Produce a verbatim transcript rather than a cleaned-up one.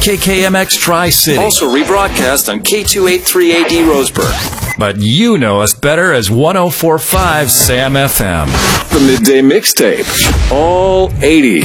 K K M X Tri-City. Also rebroadcast on K two eighty-three A D Roseburg. But you know us better as one oh four point five Sam F M. The Midday Mixtape. All eighties.